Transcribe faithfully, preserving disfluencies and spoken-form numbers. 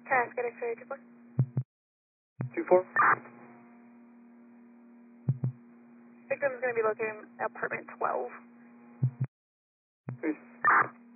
Cascade X-ray two four. two four. Victim is going to be located in apartment twelve. Peace.